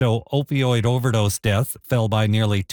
show opioid overdose deaths fell by nearly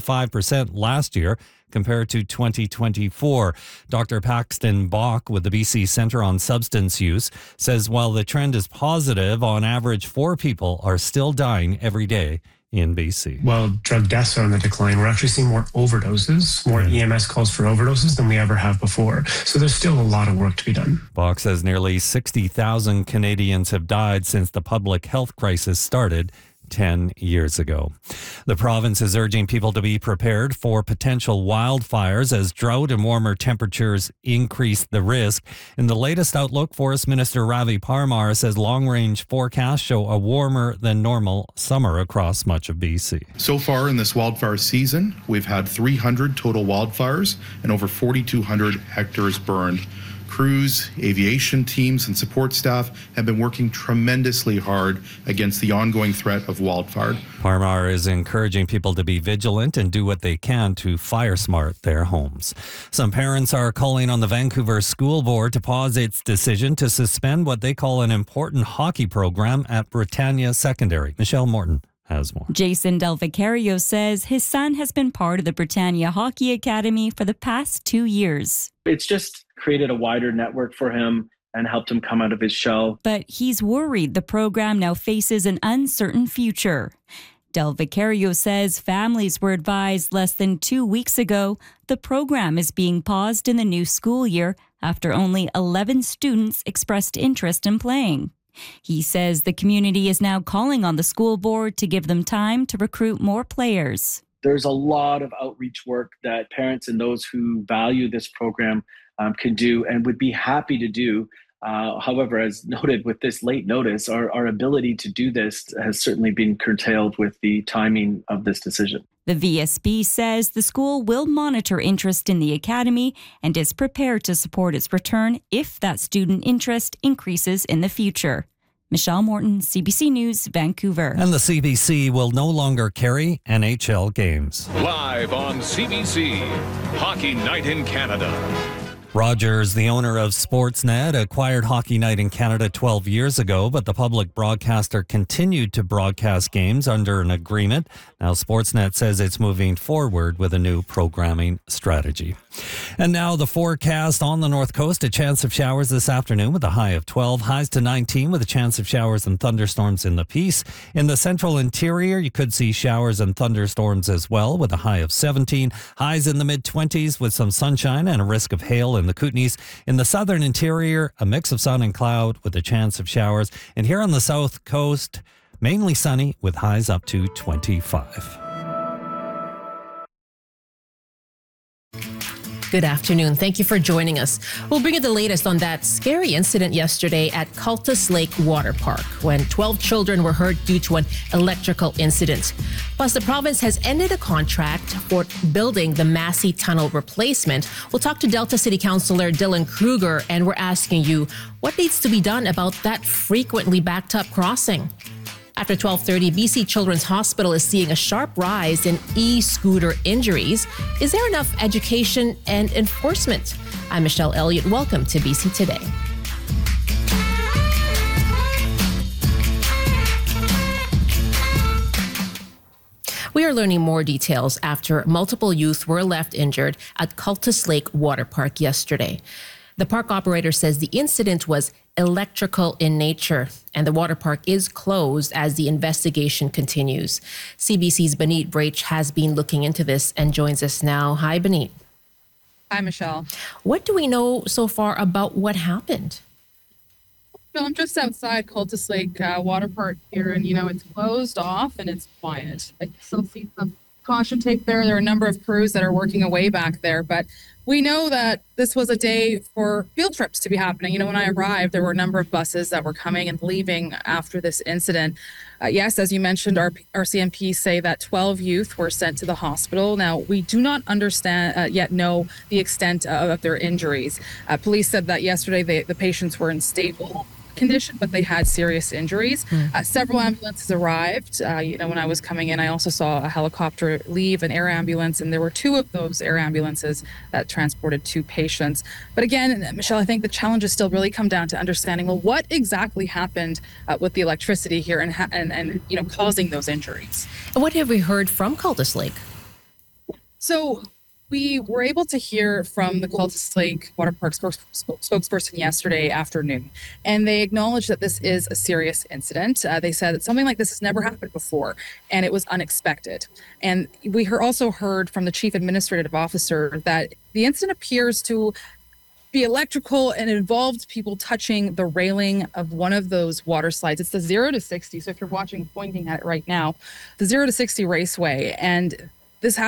25% last year compared to 2024. Dr. Paxton Bach with the BC Centre on Substance Use says while the trend is positive, on average 4 people are still dying every day in BC. While drug deaths are on the decline, we're actually seeing more overdoses, more EMS calls for overdoses than we ever have before. So there's still a lot of work to be done. Bach says nearly 60,000 Canadians have died since the public health crisis started 10 years ago. The province is urging people to be prepared for potential wildfires as drought and warmer temperatures increase the risk. In the latest outlook, Forest Minister Ravi Parmar says long-range forecasts show a warmer than normal summer across much of BC. So far in this wildfire season, we've had 300 total wildfires and over 4,200 hectares burned. Crews, aviation teams, and support staff have been working tremendously hard against the ongoing threat of wildfire. Parmar is encouraging people to be vigilant and do what they can to fire smart their homes. Some parents are calling on the Vancouver School Board to pause its decision to suspend what they call an important hockey program at Britannia Secondary. Michelle Morton has more. Jason Del Vicario says his son has been part of the Britannia Hockey Academy for the past 2 years. It's just created a wider network for him and helped him come out of his shell. But he's worried the program now faces an uncertain future. Del Vicario says families were advised less than 2 weeks ago the program is being paused in the new school year after only 11 students expressed interest in playing. He says the community is now calling on the school board to give them time to recruit more players. There's a lot of outreach work that parents and those who value this program can do and would be happy to do. However, as noted with this late notice, our ability to do this has certainly been curtailed with the timing of this decision. The VSB says the school will monitor interest in the academy and is prepared to support its return if that student interest increases in the future. Michelle Morton, CBC News, Vancouver. And the CBC will no longer carry NHL games. Live on CBC, Hockey Night in Canada. Rogers, the owner of Sportsnet, acquired Hockey Night in Canada 12 years ago, but the public broadcaster continued to broadcast games under an agreement. Now Sportsnet says it's moving forward with a new programming strategy. And now the forecast on the North Coast, a chance of showers this afternoon with a high of 12, highs to 19 with a chance of showers and thunderstorms in the Peace. In the central interior, you could see showers and thunderstorms as well with a high of 17, highs in the mid-20s with some sunshine and a risk of hail in the Kootenays. In the southern interior, a mix of sun and cloud with a chance of showers. And here on the south coast, mainly sunny with highs up to 25. Good afternoon. Thank you for joining us. We'll bring you the latest on that scary incident yesterday at Cultus Lake Water Park when 12 children were hurt due to an electrical incident. Plus, the province has ended a contract for building the Massey Tunnel replacement. We'll talk to Delta City Councillor Dylan Kruger, and we're asking you what needs to be done about that frequently backed up crossing. After 12:30, BC Children's Hospital is seeing a sharp rise in e-scooter injuries. Is there enough education and enforcement? I'm Michelle Elliott. Welcome to BC Today. We are learning more details after multiple youth were left injured at Cultus Lake Water Park yesterday. The park operator says the incident was electrical in nature, and the water park is closed as the investigation continues. CBC's Benit Brach has been looking into this and joins us now. Hi, Benit. Hi, Michelle. What do we know so far about what happened? So I'm just outside Cultus Lake Water Park here, and it's closed off and it's quiet. I still see some caution tape there. There are a number of crews that are working away back there, but we know that this was a day for field trips to be happening. When I arrived, there were a number of buses that were coming and leaving after this incident. Yes, as you mentioned, our RCMP say that 12 youth were sent to the hospital. Now, we do not understand yet know the extent of their injuries. Police said that yesterday the patients were in stable condition, but they had serious injuries. Several ambulances arrived. When I was coming in, I also saw a helicopter leave, an air ambulance, and there were 2 of those air ambulances that transported 2 patients. But again, Michelle, I think the challenges still really come down to understanding, well, what exactly happened with the electricity here and causing those injuries. And what have we heard from Cultus Lake? So we were able to hear from the Cultus Lake Water Park spokesperson yesterday afternoon, and they acknowledged that this is a serious incident. They said that something like this has never happened before, and it was unexpected. And we also heard from the chief administrative officer that the incident appears to be electrical and involved people touching the railing of one of those water slides. It's the 0 to 60. So if you're pointing at it right now, the 0 to 60 raceway. And this